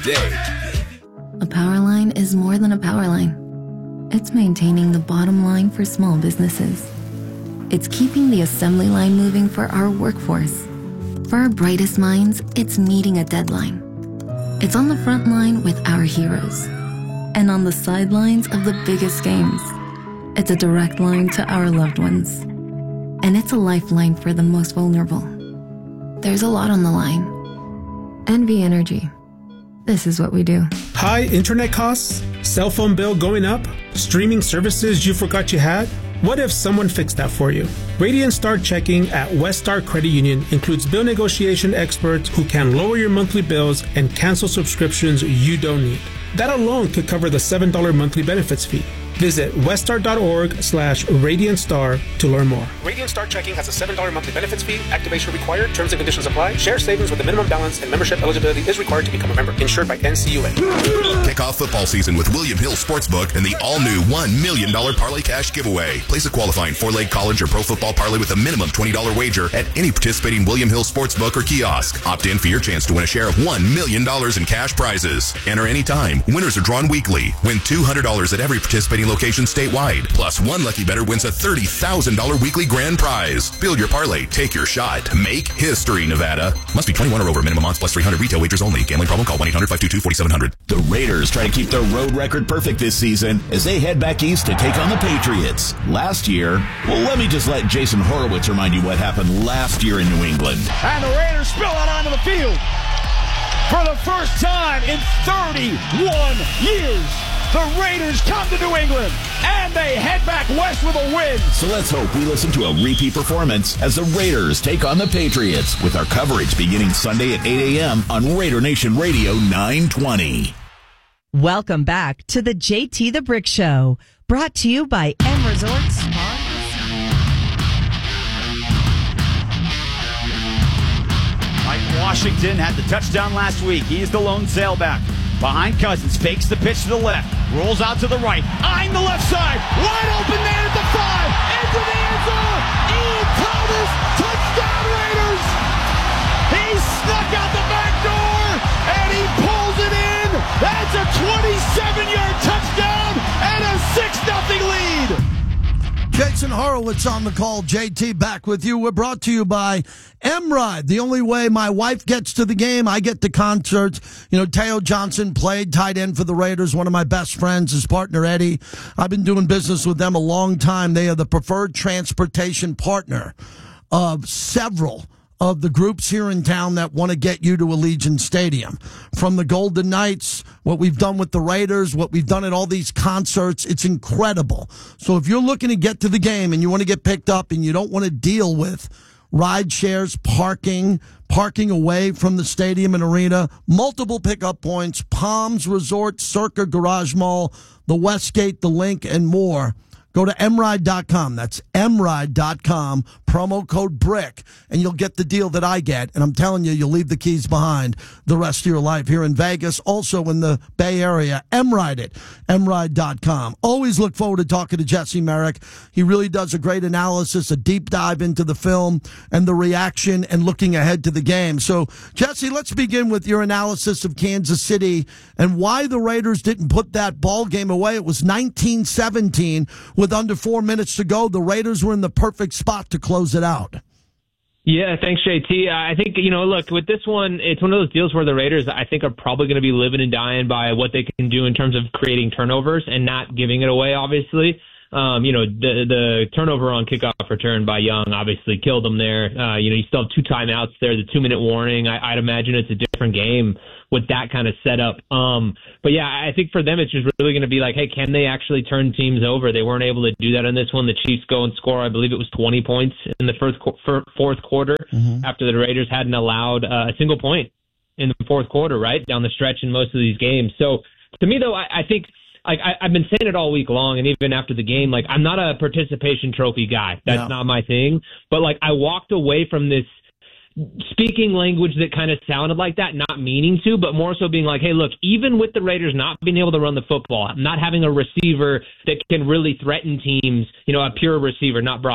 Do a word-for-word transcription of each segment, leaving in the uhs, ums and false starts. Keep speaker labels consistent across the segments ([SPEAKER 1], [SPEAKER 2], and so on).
[SPEAKER 1] day.
[SPEAKER 2] A power line is more than a power line. It's maintaining the bottom line for small businesses. It's keeping the assembly line moving for our workforce. For our brightest minds, it's meeting a deadline. It's on the front line with our heroes. And on the sidelines of the biggest games. It's a direct line to our loved ones. And it's a lifeline for the most vulnerable. There's a lot on the line. N V Energy. This is what we do.
[SPEAKER 3] High internet costs? Cell phone bill going up? Streaming services you forgot you had? What if someone fixed that for you? Radiant Star Checking at Westar Credit Union includes bill negotiation experts who can lower your monthly bills and cancel subscriptions you don't need. That alone could cover the seven dollars monthly benefits fee. Visit westar.org slash Radiant Star to learn more.
[SPEAKER 4] Radiant Star Checking has a seven dollars monthly benefits fee. Activation required. Terms and conditions apply. Share savings with a minimum balance and membership eligibility is required to become a member. Insured by N C U A.
[SPEAKER 1] Kick off football season with William Hill Sportsbook and the all-new one million dollars Parlay Cash giveaway. Place a qualifying four-leg college or pro football parlay with a minimum twenty dollars wager at any participating William Hill Sportsbook or kiosk. Opt in for your chance to win a share of one million dollars in cash prizes. Enter anytime. Winners are drawn weekly. Win two hundred dollars at every participating location statewide. Plus, one lucky bettor wins a thirty thousand dollars weekly grand prize. Build your parlay. Take your shot. Make history, Nevada. Must be twenty-one or over. Minimum odds plus three hundred. Retail wagers only. Gambling problem? Call one eight hundred five two two four seven zero zero.
[SPEAKER 5] The Raiders try to keep their road record perfect this season as they head back east to take on the Patriots. Last year, well, let me just let Jason Horowitz remind you what happened last year in New England.
[SPEAKER 6] And the Raiders spill it onto the field. For the first time in thirty-one years, the Raiders come to New England, and they head back west with a win.
[SPEAKER 5] So let's hope we listen to a repeat performance as the Raiders take on the Patriots with our coverage beginning Sunday at eight a.m. on Raider Nation Radio nine twenty.
[SPEAKER 7] Welcome back to the J T the Brick Show, brought to you by M Resorts.
[SPEAKER 6] Mike Washington had the touchdown last week. He's the lone sailback. Behind Cousins, fakes the pitch to the left, rolls out to the right, eyeing the left side, wide open there at the five, into the end zone, Ian Thomas, touchdown Raiders! He snuck out the back door, and he pulls it in! That's a twenty-seven-yard touchdown and a six nothing lead!
[SPEAKER 8] Jason Horowitz on the call. J T back with you. We're brought to you by M-Ride. The only way my wife gets to the game, I get to concerts. You know, Teo Johnson played tight end for the Raiders. One of my best friends, his partner Eddie. I've been doing business with them a long time. They are the preferred transportation partner of several of the groups here in town that want to get you to Allegiant Stadium. From the Golden Knights, what we've done with the Raiders, what we've done at all these concerts, it's incredible. So if you're looking to get to the game and you want to get picked up and you don't want to deal with ride shares, parking, parking away from the stadium and arena, multiple pickup points, Palms Resort, Circa Garage Mall, the Westgate, the Link, and more, go to M ride dot com. That's M ride dot com, promo code BRICK, and you'll get the deal that I get. And I'm telling you, you'll leave the keys behind the rest of your life here in Vegas, also in the Bay Area. M-Ride it, M ride dot com. Always look forward to talking to Jesse Merrick. He really does a great analysis, a deep dive into the film and the reaction and looking ahead to the game. So, Jesse, let's begin with your analysis of Kansas City and why the Raiders didn't put that ball game away. It was nineteen seventeen. With under four minutes to go, the Raiders were in the perfect spot to close it out.
[SPEAKER 9] Yeah, thanks, J T. I think, you know, look, with this one, it's one of those deals where the Raiders, I think, are probably going to be living and dying by what they can do in terms of creating turnovers and not giving it away, obviously. Um, you know, the the turnover on kickoff return by Young obviously killed them there. Uh, you know, you still have two timeouts there, the two-minute warning. I, I'd imagine it's a different game with that kind of setup. Um, but, yeah, I think for them it's just really going to be like, hey, can they actually turn teams over? They weren't able to do that in this one. The Chiefs go and score, I believe it was twenty points in the first fourth quarter mm-hmm. after the Raiders hadn't allowed uh, a single point in the fourth quarter, right, down the stretch in most of these games. So, to me, though, I, I think – Like I, I've been saying it all week long, and even after the game, like I'm not a participation trophy guy. That's yeah. not my thing. But like I walked away from this speaking language that kind of sounded like that, not meaning to, but more so being like, hey, look, even with the Raiders not being able to run the football, not having a receiver that can really threaten teams, you know, a pure receiver, not Brock.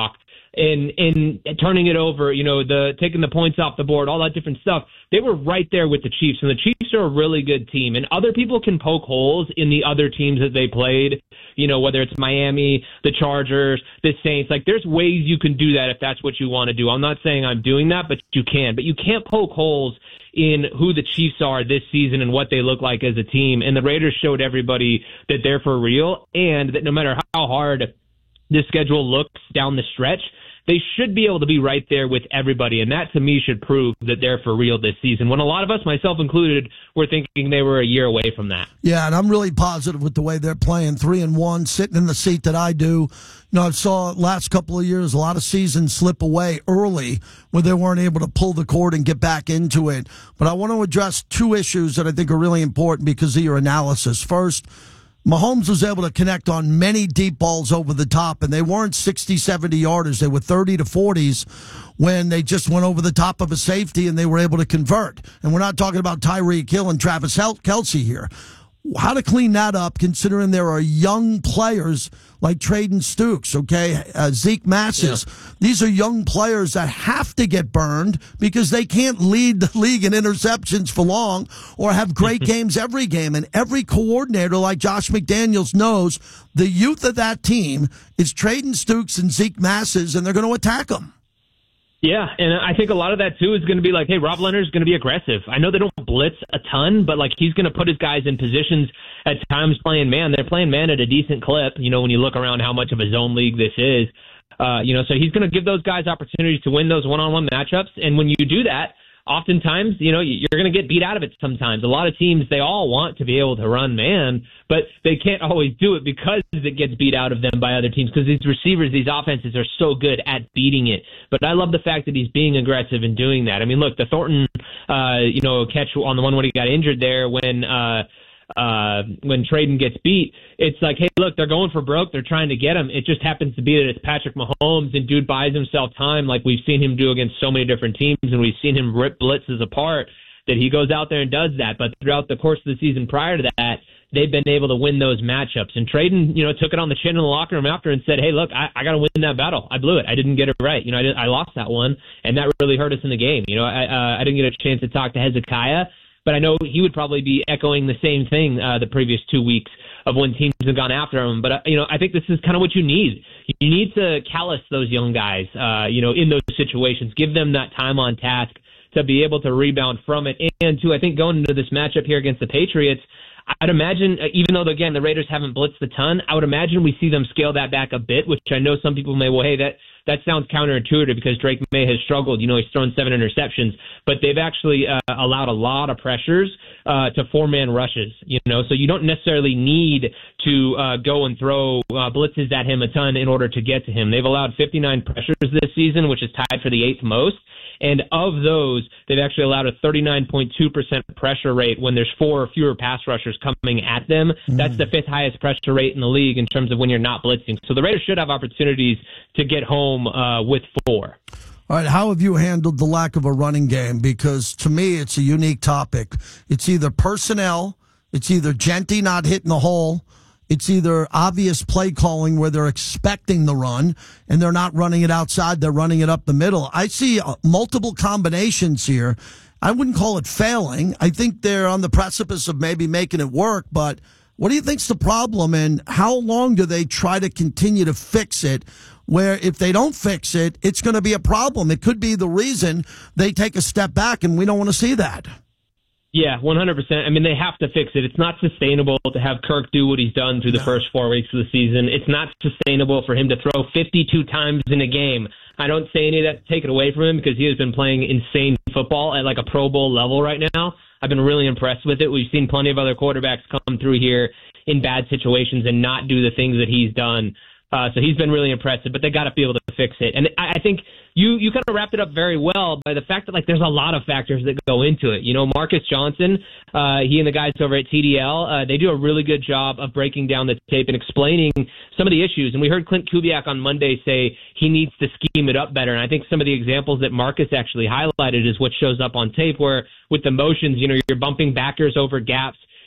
[SPEAKER 9] and and turning it over, you know, the taking the points off the board, all that different stuff. They were right there with the Chiefs, and the Chiefs are a really good team. And other people can poke holes in the other teams that they played, you know, whether it's Miami, the Chargers, the Saints. Like, there's ways you can do that if that's what you want to do. I'm not saying I'm doing that, but you can. But you can't poke holes in who the Chiefs are this season and what they look like as a team. And the Raiders showed everybody that they're for real, and that no matter how hard the schedule looks down the stretch, they should be able to be right there with everybody. And that, to me, should prove that they're for real this season, when a lot of us, myself included, were thinking they were a year away from that.
[SPEAKER 8] Yeah, and I'm really positive with the way they're playing. Three and one, sitting in the seat that I do. You know, I saw last couple of years a lot of seasons slip away early where they weren't able to pull the cord and get back into it. But I want to address two issues that I think are really important because of your analysis. First, Mahomes was able to connect on many deep balls over the top, and they weren't sixty, seventy yarders. They were thirty to forties when they just went over the top of a safety and they were able to convert. And we're not talking about Tyreek Hill and Travis Kelce here. How to clean that up, considering there are young players like Traden Stukes, okay, uh, Zeke Massis. Yeah. These are young players that have to get burned because they can't lead the league in interceptions for long or have great games every game. And every coordinator like Josh McDaniels knows the youth of that team is Traden Stukes and Zeke Massis, and they're going to attack them.
[SPEAKER 9] Yeah, and I think a lot of that, too, is going to be like, hey, Rob Leonard's going to be aggressive. I know they don't blitz a ton, but, like, he's going to put his guys in positions at times playing man. They're playing man at a decent clip, you know, when you look around how much of a zone league this is. Uh, you know, so he's going to give those guys opportunities to win those one-on-one matchups. And when you do that, oftentimes, you know, you're going to get beat out of it sometimes. A lot of teams, they all want to be able to run man, but they can't always do it because it gets beat out of them by other teams, because these receivers, these offenses are so good at beating it. But I love the fact that he's being aggressive and doing that. I mean, look, the Thornton, uh, you know, catch on the one when he got injured there when, uh, uh, when Traden gets beat, it's like, hey, look, they're going for broke. They're trying to get him. It just happens to be that it's Patrick Mahomes, and dude buys himself time like we've seen him do against so many different teams, and we've seen him rip blitzes apart, that he goes out there and does that. But throughout the course of the season prior to that, they've been able to win those matchups. And Traden, you know, took it on the chin in the locker room after and said, hey, look, I, I got to win that battle. I blew it. I didn't get it right. You know, I, did, I lost that one, and that really hurt us in the game. You know, I, uh, I didn't get a chance to talk to Hezekiah, but I know he would probably be echoing the same thing uh, the previous two weeks of when teams have gone after him. But, uh, you know, I think this is kind of what you need. You need to callous those young guys, uh, you know, in those situations. Give them that time on task to be able to rebound from it. And, to, I think, going into this matchup here against the Patriots, I'd imagine, even though, again, the Raiders haven't blitzed a ton, I would imagine we see them scale that back a bit, which I know some people may, well, hey, that that sounds counterintuitive because Drake May has struggled. You know, he's thrown seven interceptions, but they've actually uh, allowed a lot of pressures uh, to four-man rushes, you know, so you don't necessarily need to uh, go and throw uh, blitzes at him a ton in order to get to him. They've allowed fifty-nine pressures this season, which is tied for the eighth most. And of those, they've actually allowed a thirty-nine point two percent pressure rate when there's four or fewer pass rushers coming at them. Mm. That's the fifth highest pressure rate in the league in terms of when you're not blitzing. So the Raiders should have opportunities to get home uh, with four.
[SPEAKER 8] All right, how have you handled the lack of a running game? Because to me, it's a unique topic. It's either personnel, it's either Genty not hitting the hole, it's either obvious play calling where they're expecting the run and they're not running it outside, they're running it up the middle. I see uh, multiple combinations here. I wouldn't call it failing. I think they're on the precipice of maybe making it work, but what do you think's the problem, and how long do they try to continue to fix it, where if they don't fix it, it's going to be a problem? It could be the reason they take a step back, and we don't want to see that.
[SPEAKER 9] Yeah, one hundred percent. I mean, they have to fix it. It's not sustainable to have Kirk do what he's done through the first four weeks of the season. It's not sustainable for him to throw fifty-two times in a game. I don't say any of that to take it away from him because he has been playing insane football at like a Pro Bowl level right now. I've been really impressed with it. We've seen plenty of other quarterbacks come through here in bad situations and not do the things that he's done. Uh, so he's been really impressive, but they got to be able to fix it. And I, I think you you kind of wrapped it up very well by the fact that like there's a lot of factors that go into it. You know, Marcus Johnson, uh, he and the guys over at T D L, uh, they do a really good job of breaking down the tape and explaining some of the issues. And we heard Clint Kubiak on Monday say he needs to scheme it up better. And I think some of the examples that Marcus actually highlighted is what shows up on tape, where with the motions, you know, you're bumping backers over gaps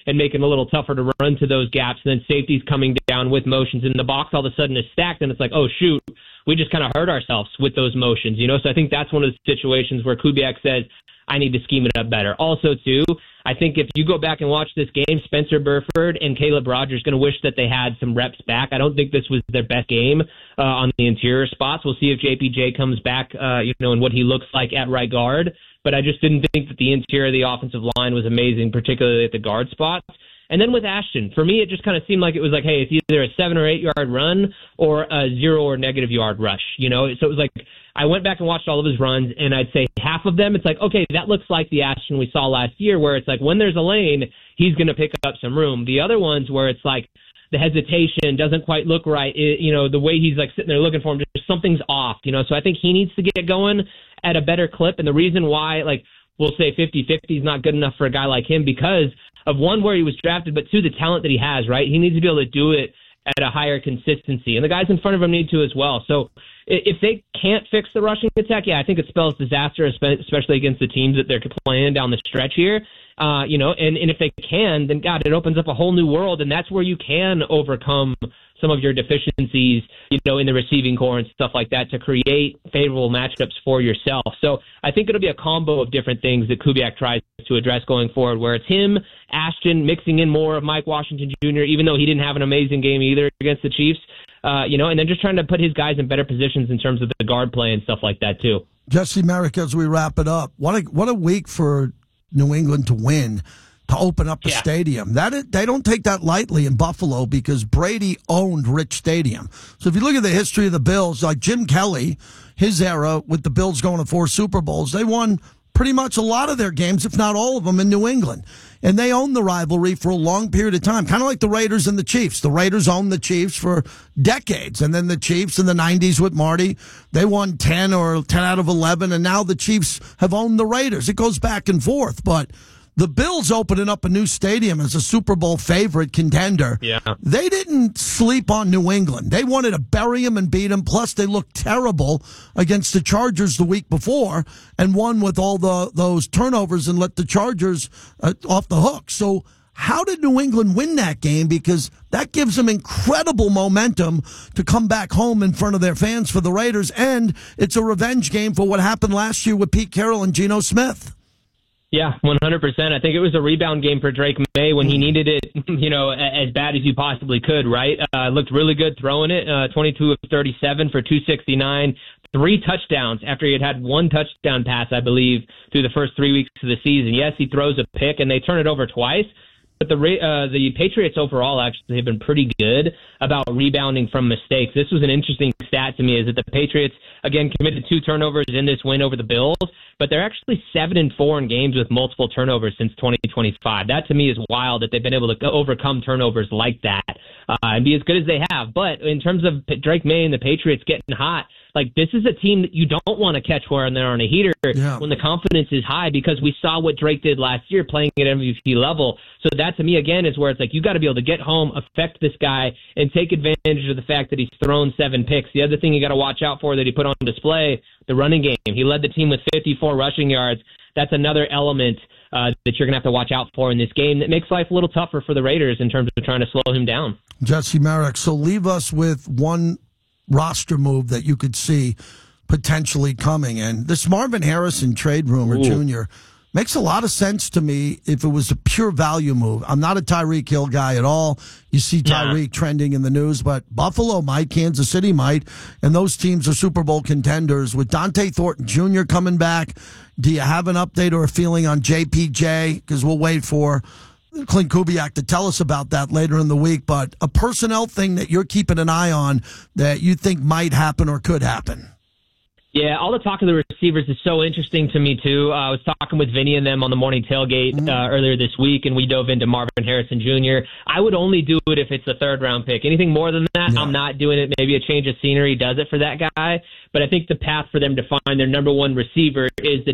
[SPEAKER 9] and making it a little tougher to run to those gaps. And then safety's coming down with motions, and the box all of a sudden is stacked, and it's like, oh, shoot, we just kind of hurt ourselves with those motions, you know? So I think that's one of the situations where Kubiak says, I need to scheme it up better. Also, too, I think if you go back and watch this game, Spencer Burford and Caleb Rogers going to wish that they had some reps back. I don't think this was their best game uh, on the interior spots. We'll see if J P J comes back, uh, you know, and what he looks like at right guard. But I just didn't think that the interior of the offensive line was amazing, particularly at the guard spots. And then with Ashton, for me, it just kind of seemed like it was like, hey, it's either a seven or eight yard run or a zero or negative yard rush, you know? So it was like, I went back and watched all of his runs, and I'd say half of them, it's like, okay, that looks like the Ashton we saw last year, where it's like when there's a lane, he's going to pick up some room. The other ones where it's like the hesitation doesn't quite look right, it, you know, the way he's like sitting there looking for him, just something's off, you know? So I think he needs to get going at a better clip. And the reason why, like, we'll say fifty-fifty is not good enough for a guy like him because of one, where he was drafted, but two, the talent that he has, right? He needs to be able to do it at a higher consistency. And the guys in front of him need to as well. So if they can't fix the rushing attack, yeah, I think it spells disaster, especially against the teams that they're playing down the stretch here. Uh, you know, and, and if they can, then God, it opens up a whole new world, and that's where you can overcome some of your deficiencies, you know, in the receiving core and stuff like that to create favorable matchups for yourself. So I think it'll be a combo of different things that Kubiak tries to address going forward, where it's him, Ashton, mixing in more of Mike Washington Junior, even though he didn't have an amazing game either against the Chiefs, uh, you know, and then just trying to put his guys in better positions in terms of the guard play and stuff like that too.
[SPEAKER 8] Jesse Merrick, as we wrap it up, what a, what a week for New England to win, to open up the yeah. stadium. That is, they don't take that lightly in Buffalo because Brady owned Rich Stadium. So if you look at the history of the Bills, like Jim Kelly, his era with the Bills going to four Super Bowls, they won pretty much a lot of their games, if not all of them, in New England. And they owned the rivalry for a long period of time, kind of like the Raiders and the Chiefs. The Raiders owned the Chiefs for decades, and then the Chiefs in the nineties with Marty, they won ten or ten out of eleven, and now the Chiefs have owned the Raiders. It goes back and forth, but the Bills opening up a new stadium as a Super Bowl favorite contender.
[SPEAKER 9] Yeah.
[SPEAKER 8] They didn't sleep on New England. They wanted to bury them and beat them. Plus, they looked terrible against the Chargers the week before and won with all the those turnovers and let the Chargers uh, off the hook. So how did New England win that game? Because that gives them incredible momentum to come back home in front of their fans for the Raiders. And it's a revenge game for what happened last year with Pete Carroll and Geno Smith.
[SPEAKER 9] Yeah, one hundred percent. I think it was a rebound game for Drake May when he needed it, you know, as bad as you possibly could, right? Uh, looked really good throwing it, uh, twenty-two of thirty-seven for two sixty-nine, three touchdowns after he had had one touchdown pass, I believe, through the first three weeks of the season. Yes, he throws a pick, and they turn it over twice. But the uh, the Patriots overall actually have been pretty good about rebounding from mistakes. This was an interesting stat to me, is that the Patriots, again, committed two turnovers in this win over the Bills, but they're actually seven and four in games with multiple turnovers since twenty twenty-five. That to me is wild that they've been able to overcome turnovers like that uh, and be as good as they have. But in terms of Drake May and the Patriots getting hot, like, this is a team that you don't want to catch when they're on a heater, yeah. when the confidence is high, because we saw what Drake did last year playing at M V P level. So that, to me, again, is where it's like you got to be able to get home, affect this guy, and take advantage of the fact that he's thrown seven picks. The other thing you got to watch out for that he put on display, the running game. He led the team with fifty-four rushing yards. That's another element uh, that you're going to have to watch out for in this game that makes life a little tougher for the Raiders in terms of trying to slow him down.
[SPEAKER 8] Jesse Merrick, so leave us with one roster move that you could see potentially coming. And this Marvin Harrison trade rumor, Ooh. Junior, makes a lot of sense to me if it was a pure value move. I'm not a Tyreek Hill guy at all. You see Tyreek yeah. trending in the news, but Buffalo might, Kansas City might, and those teams are Super Bowl contenders. With Dante Thornton Junior coming back, do you have an update or a feeling on J P J? Because we'll wait for Clint Kubiak to tell us about that later in the week, but a personnel thing that you're keeping an eye on that you think might happen or could happen.
[SPEAKER 9] Yeah, all the talk of the receivers is so interesting to me, too. Uh, I was talking with Vinny and them on the morning tailgate uh, earlier this week, and we dove into Marvin Harrison Junior I would only do it if it's a third-round pick. Anything more than that, yeah. I'm not doing it. Maybe a change of scenery does it for that guy. But I think the path for them to find their number one receiver is the